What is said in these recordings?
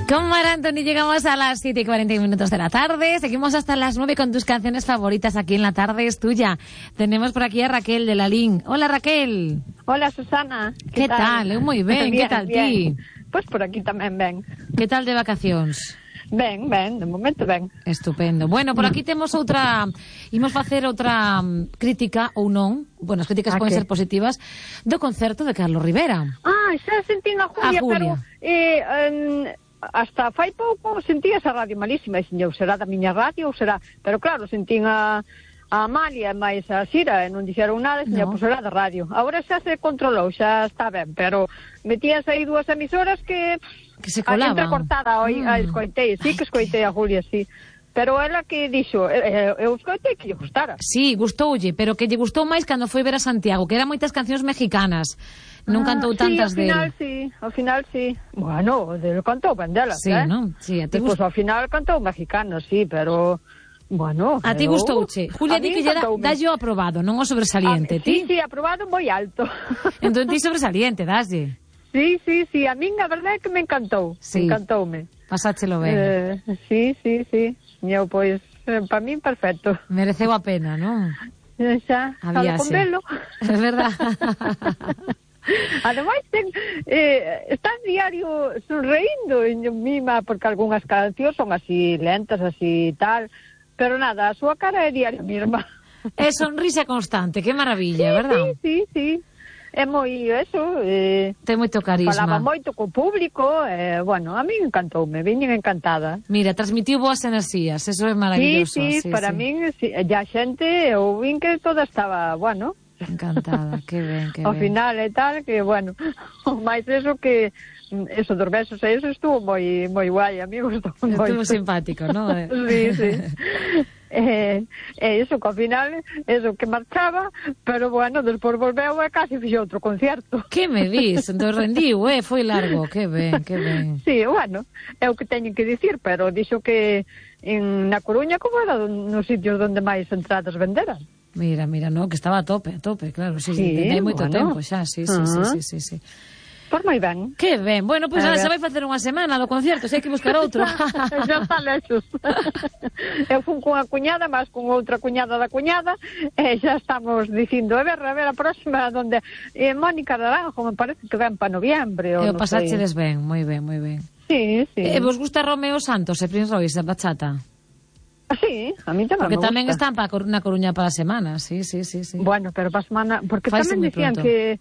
Con Mar Anthony llegamos a las 7:40 de la tarde. Seguimos hasta las 9 con tus canciones favoritas aquí en La Tarde es Tuya. Tenemos por aquí a Raquel de la LIN. Hola, Raquel. Hola, Susana. ¿Qué tal? Muy bien. ¿Qué tal ti? Pois por aquí tamén ben. Que tal de vacacións? Ben, de momento ben. Estupendo. Bueno, por aquí temos outra... Imos facer outra crítica ou non. Bueno, as críticas poden ser positivas do concerto de Carlos Rivera. Xa sentín a Julia, pero... hasta fai pouco sentía esa radio malísima, e ou será da miña radio, ou será... Pero claro, sentín a Amalia e máis a Sira e non dixeron nada, e pois será da radio. Agora xa se controlou, xa está ben, pero metías aí dúas emisoras que se colaban. Entrecortada, escoitei, sí que escoitei a Julia, sí. Pero ela que dixo, eu escoitei que lle gustara. Sí, gustoulle, pero que lle gustou máis cando foi ver a Santiago, que eran moitas cancións mexicanas. Non cantou tantas dele. Ao final sí. Bueno, cantou ben delas, sí, non? Sí, a ti pois ao final cantou mexicano, sí, pero... Bueno... A ti gustouche. Julia di que lle dallo aprobado, non o sobresaliente. Sí, aprobado moi alto. Entón ti sobresaliente, daslle. Sí, a min a verdade é que me encantou. Sí. Encantoume. Pasáchelo ben. Sí. Eu, pois, para min perfecto. Mereceu a pena, non? Xa, sala con velo. É verdad. Ademais, estás diario sonreindo en mima, porque algunhas cancións son así lentas, así tal, pero nada, a súa cara é diario mesma. É sonrisa constante, que maravilla, verdad? Sí. É moi eso, ten moito carisma. Falaba moito co público, bueno, a mí encantoume, viñen encantada. Mira, transmitiu boas enerxías, eso é maravilloso. Sí, para min, a xente, eu vin que toda estaba, bueno... Encantada, que ben. Ao final e tal, que, bueno, máis eso que... Eso dos besos e eso estuvo moi guai, a mí gustou moito. Estuvo simpático, non? Sí. Eso, que ao final, eso, que marchaba, pero, bueno, despois volveu e casi fixe outro concierto. Que me dis? Entón rendiu, foi largo, que ben. Sí, bueno, é o que teñen que dicir, pero dixo que na Coruña como era nos sitios onde máis entradas venderan. Mira, no, que estaba a tope, claro, sí, hai moito tempo xa, sí. Por moi ben. Que ben, bueno, pois ahora se vai facer unha semana do concerto, se hai que buscar outro. Xa está lexos. Eu fun cunha cuñada, máis con outra cuñada da cuñada, e xa estamos dicindo, a ver, a próxima, donde Mónica Naranjo, me parece que ven para noviembre. E o pasáchedes ben, moi ben. Sí. E vos gusta Romeo Santos e Prince Royce, a bachata? Sí, a mí tamén porque me gusta. Tamén están na Coruña para a semana, sí. Bueno, pero para a semana... Porque faise tamén dicían pronto. Que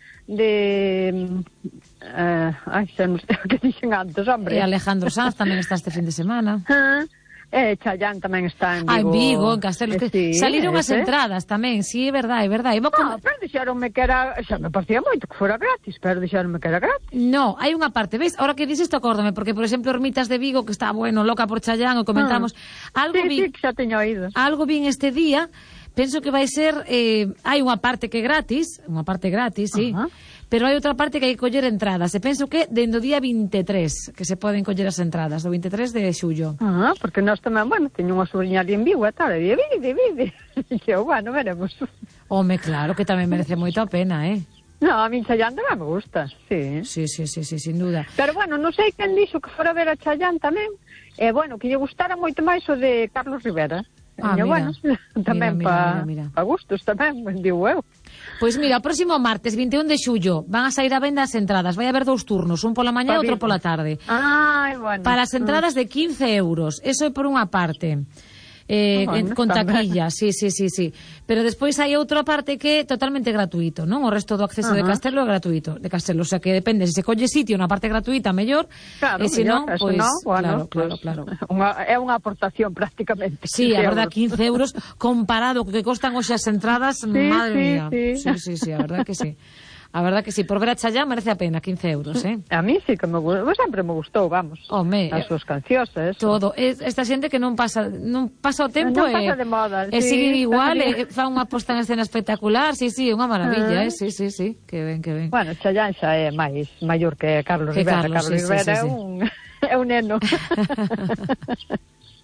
xa non sei o que dixen antes, hombre. E Alejandro Sanz tamén está este fin de semana. Chayanne tamén está en Vigo. En Vigo, en Castelo. Sí, saliron as entradas tamén, sí, é verdade. Pero dixeronme que era... Xa me parecía moito que fora gratis, pero dixeronme que era gratis. No, hai unha parte, ves? Ahora que dices isto, acórdame, porque, por exemplo, Ermitas de Vigo, que está, bueno, loca por Chayanne, o comentamos... Sí, que xa teño oído. Algo vin este día, penso que vai ser... hai unha parte que é gratis, sí, pero hai outra parte que hai que coller entradas, e penso que dende o día 23 que se poden coller as entradas, do 23 de xullo. Porque nós tamén, bueno, teño unha sobrinha ali en Vigo e tal, e vide. E eu, bueno, veremos. Home, claro, que tamén merece moito a pena, No, a min Chayanne tamén me gusta, sí. Sí, sin duda. Pero, bueno, non sei quen dixo que fora ver a Chayanne tamén, e, bueno, que lle gustara moito máis o de Carlos Rivera. Mira. Bueno, tamén para gustos tamén, digo eu. Pois mira, o próximo martes 21 de xullo van a sair a venda as entradas. Vai haber 2 turnos, un pola mañá e outro pola tarde. Bueno. Para as entradas de 15 euros. Eso é por unha parte. Con taquilla, sí. Pero despois hai outra parte que é totalmente gratuito, non? O resto do acceso de Castelo é gratuito, o sea que depende, se colle sitio na parte gratuita mellor, e se non, pois claro. É unha aportación prácticamente. Sí, a verdad, 15 euros comparado co que costan hoxe as entradas, madre mía. Sí, a verdad que sí. A verdad que sí, por ver a Chayanne merece a pena, 15 euros, A mí sí que me gustou, sempre me gustou, vamos. As súas cancións, todo. Esta xente que non pasa o tempo, non pasa de moda, sigue igual, fa unha posta en escena espectacular, sí, unha maravilla, sí, que ben. Bueno, Chayanne xa é máis maior que Carlos Rivera. Carlos Rivera é un neno.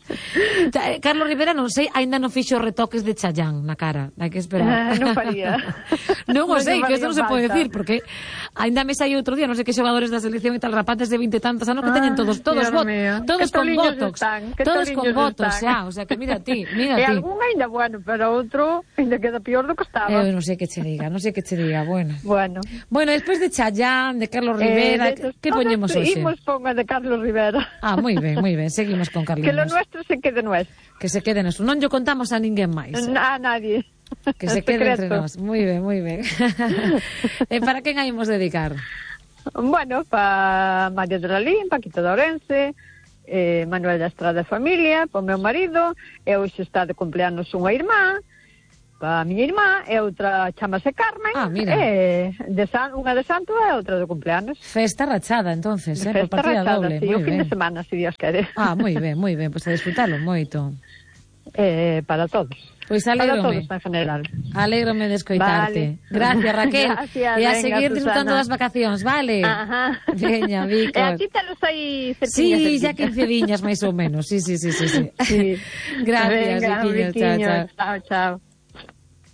Carlos Rivera, non sei, aínda non fixo retoques de Chayanne na cara, hai que esperar. Non faría. Non o sei, que isto non se pode falta. decir, porque aínda me saiu outro día, non sei que xogadores da selección e tal, rapaces de 20 e tantos anos que teñen todos Dios mío. todos Que con toliños botox, están, que todos con toliños botox, están. xa, o sea, que mira ti. E algún ainda bueno, pero outro ainda queda pior do que estaba. Eu non sei que che diga, bueno. Bueno, Despois de Chayanne, de Carlos Rivera, que poñemos hoxe? Imos ponga de Carlos Rivera. Ah, moi ben, seguimos con Carliños. Que lo nuestro se quede nuestro. Que se quede neso. Non llo contamos a ninguén máis. A nadie. Que se quede entre nós. Moi ben. E para quen hai imos dedicar? Bueno, para María de Lalín, Paquito de Ourense, Manuel da Estrada Familia, para o meu marido, e hoxe está de cumpleanos unha irmá, para a miña irmá, e outra chamase Carmen, mira. Unha de santo e outra de cumpleanos. Festa rachada, entonces, por Festa partida rachada, doble. sí, Moi o fin ben. de semana, se Dios quere. Moi ben, pois a disfrutalo moito. Para todos. Pois Para alégrome. todos en general. Alégrome de escoitarte. Vale. Gracias, Raquel. Gracias, e a venga, seguir disfrutando Susana. das vacacións, vale? Ajá. Veña, Vico. E aquí te los hai Sí, cerquiña. ya 15 viñas máis ou menos. Sí. Sí. Gracias, Venga, Viquiño. Chao, Viquiño. chao. Chao.